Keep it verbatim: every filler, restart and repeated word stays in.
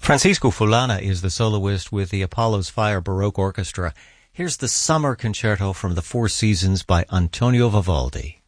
Francisco Fulana is the soloist with the Apollo's Fire Baroque Orchestra. Here's the Summer Concerto from the Four Seasons by Antonio Vivaldi.